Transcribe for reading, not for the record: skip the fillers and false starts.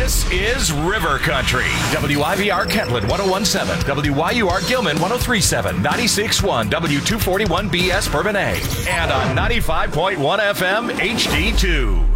This is River Country. WIVR Kentland 1017, WYUR Gilman 1037, 96.1 W241 BS Bourbonnais, and on 95.1 FM HD2.